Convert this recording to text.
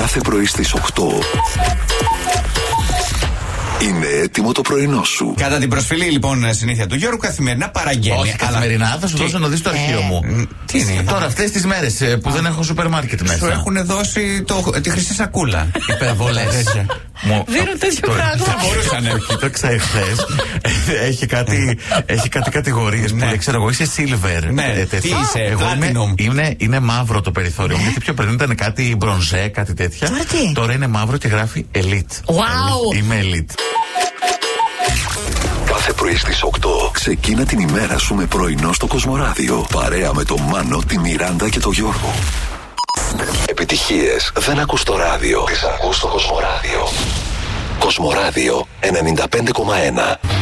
Κάθε πρωί στις 8 είναι έτοιμο το πρωινό σου. Κατά την προσφυλή λοιπόν συνήθεια του Γιώργου, καθημερινά παραγγέλνει. Όχι, καθημερινά θα σου δώσω να δεις το αρχείο μου. Τι είναι? Τώρα αυτές τις μέρες που δεν έχω σούπερ μάρκετ μέσα. Σου έχουν δώσει τη χρυσή σακούλα. Υπερβολές. Δίνουν τέτοιο πράγμα. Θα μπορούσαν. Κοίταξα εχθές. Έχει κάτι κατηγορίες που λέει, ξέρω εγώ, είσαι silver. Ναι, τι είσαι, platinum. Είναι μαύρο το περιθώριο μου. Γιατί πιο πριν ήταν κάτι μπρονζέ, κάτι τέτοια. Τώρα είναι μαύρο και γράφει elite. Wow. Είμαι elite. Κάθε πρωί στις 8 ξεκίνα την ημέρα σου με πρωινό στο Κοσμοράδιο. Παρέα με τον Μάνο, τη Μιράντα και τον Γιώργο. Επιτυχίες δεν ακούς στο ράδιο. Τις ακούς στο Κοσμοράδιο. Κοσμοράδιο 95,1.